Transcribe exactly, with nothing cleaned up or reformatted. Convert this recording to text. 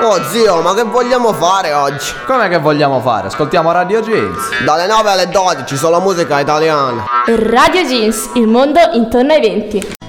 Oh zio, ma che vogliamo fare oggi? Com'è che vogliamo fare? Ascoltiamo Radio Jeans. Dalle nove alle dodici, solo musica italiana. Radio Jeans, il mondo intorno ai venti.